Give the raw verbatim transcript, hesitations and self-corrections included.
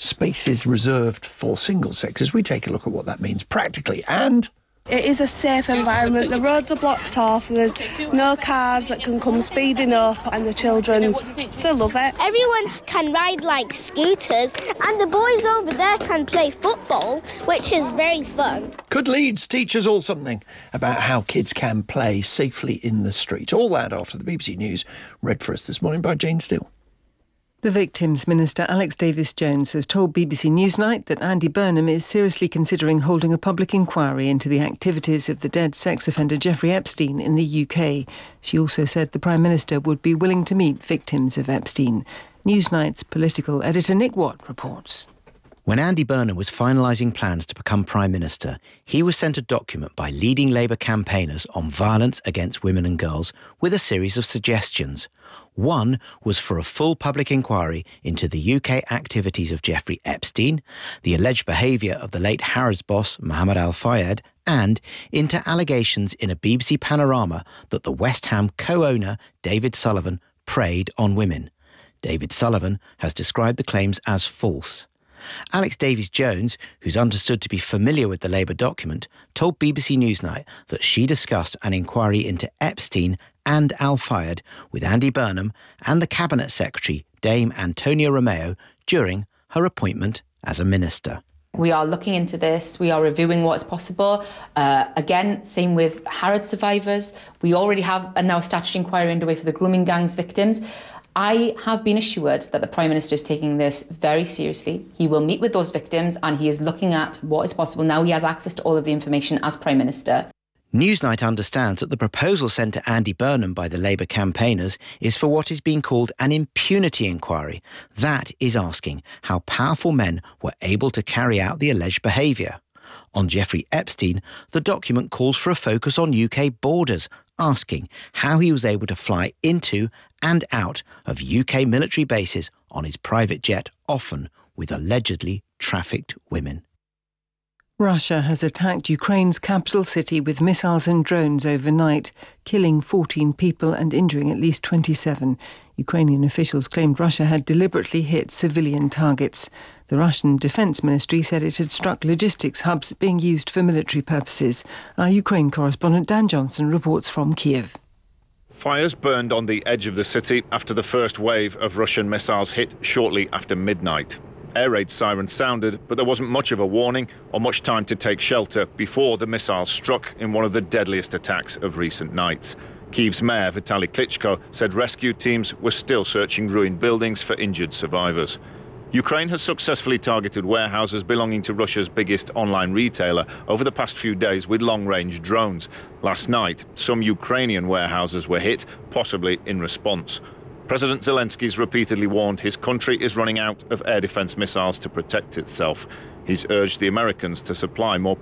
spaces reserved for single sexes. We take a look at what that means practically. And it is a safe environment. The roads are blocked off. There's no cars that can come speeding up, and the children, they love it. Everyone can ride like scooters, and the boys over there can play football, which is very fun. Could Leeds teach us all something about how kids can play safely in the street? All that after the B B C News, read for us this morning by Jane Steele. The Victims Minister Alex Davies-Jones has told B B C Newsnight that Andy Burnham is seriously considering holding a public inquiry into the activities of the dead sex offender Jeffrey Epstein in the U K. She also said the Prime Minister would be willing to meet victims of Epstein. Newsnight's political editor Nick Watt reports. When Andy Burnham was finalising plans to become Prime Minister, he was sent a document by leading Labour campaigners on violence against women and girls with a series of suggestions. One was for a full public inquiry into the U K activities of Jeffrey Epstein, the alleged behaviour of the late Harrods boss Mohammed Al Fayed, and into allegations in a B B C panorama that the West Ham co-owner David Sullivan preyed on women. David Sullivan has described the claims as false. Alex Davies-Jones, who's understood to be familiar with the Labour document, told B B C Newsnight that she discussed an inquiry into Epstein and Al Fayed with Andy Burnham and the Cabinet Secretary, Dame Antonia Romeo, during her appointment as a minister. We are looking into this. We are reviewing what's possible. Uh, again, same with Harrods survivors. We already have a now statutory inquiry underway for the grooming gangs victims. I have been assured that the Prime Minister is taking this very seriously. He will meet with those victims and he is looking at what is possible. Now he has access to all of the information as Prime Minister. Newsnight understands that the proposal sent to Andy Burnham by the Labour campaigners is for what is being called an impunity inquiry. That is asking how powerful men were able to carry out the alleged behaviour. On Jeffrey Epstein, the document calls for a focus on U K borders, asking how he was able to fly into and out of U K military bases on his private jet, often with allegedly trafficked women. Russia has attacked Ukraine's capital city with missiles and drones overnight, killing fourteen people and injuring at least twenty-seven. Ukrainian officials claimed Russia had deliberately hit civilian targets. The Russian Defence Ministry said it had struck logistics hubs being used for military purposes. Our Ukraine correspondent Dan Johnson reports from Kiev. Fires burned on the edge of the city after the first wave of Russian missiles hit shortly after midnight. Air raid sirens sounded, but there wasn't much of a warning or much time to take shelter before the missiles struck in one of the deadliest attacks of recent nights. Kyiv's mayor, Vitaly Klitschko, said rescue teams were still searching ruined buildings for injured survivors. Ukraine has successfully targeted warehouses belonging to Russia's biggest online retailer over the past few days with long-range drones. Last night, some Ukrainian warehouses were hit, possibly in response. President Zelensky's repeatedly warned his country is running out of air defense missiles to protect itself. He's urged the Americans to supply more